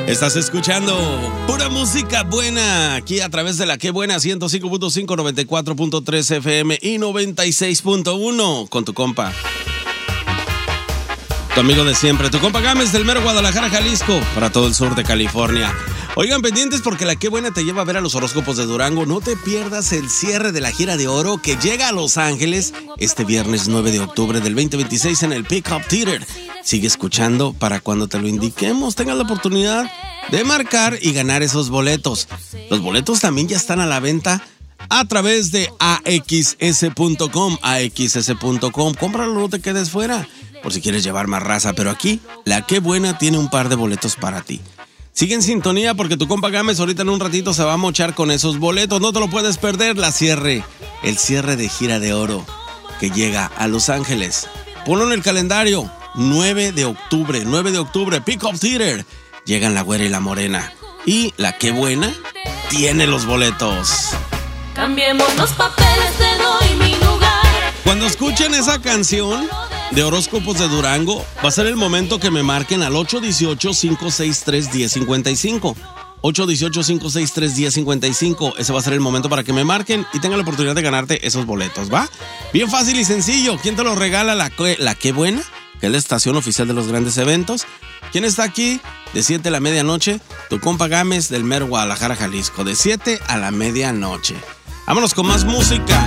Estás escuchando pura música buena aquí a través de la Que Buena 105.5, 94.3 FM y 96.1 con tu compa. Tu amigo de siempre, tu compa Gámez del mero Guadalajara, Jalisco, para todo el sur de California. Oigan, pendientes porque la Que Buena te lleva a ver a los horóscopos de Durango. No te pierdas el cierre de la gira de oro que llega a Los Ángeles este viernes 9 de octubre del 2026 en el Pickup Theater. Sigue escuchando para cuando te lo indiquemos, tengas la oportunidad de marcar y ganar esos boletos. Los boletos también ya están a la venta a través de AXS.com, AXS.com. Cómpralo, no te quedes fuera, por si quieres llevar más raza. Pero aquí, la Que Buena tiene un par de boletos para ti. Sigue en sintonía porque tu compa Gámez ahorita en un ratito se va a mochar con esos boletos. No te lo puedes perder, el cierre de gira de oro que llega a Los Ángeles. Ponlo en el calendario. 9 de octubre, Pickup Theater. Llegan la Güera y la Morena. Y la Que Buena tiene los boletos. Cambiemos los papeles, te doy mi lugar. Cuando escuchen esa canción de horóscopos de Durango, va a ser el momento que me marquen al 818-563-1055. 818-563-1055. Ese va a ser el momento para que me marquen y tengan la oportunidad de ganarte esos boletos, ¿va? Bien fácil y sencillo. ¿Quién te lo regala? La Que Buena, que es la estación oficial de los grandes eventos. ¿Quién está aquí? De 7 a la medianoche, tu compa Gámez del mero Guadalajara, Jalisco. De 7 a la medianoche. Vámonos con más música.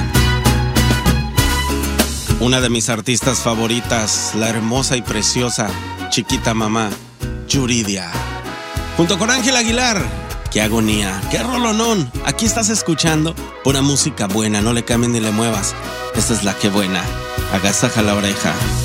Una de mis artistas favoritas, la hermosa y preciosa Chiquita Mamá, Yuridia. Junto con Ángel Aguilar. Qué agonía, qué rolonón. Aquí estás escuchando pura música buena, no le cambies ni le muevas. Esta es la Que Buena. Agasaja la oreja.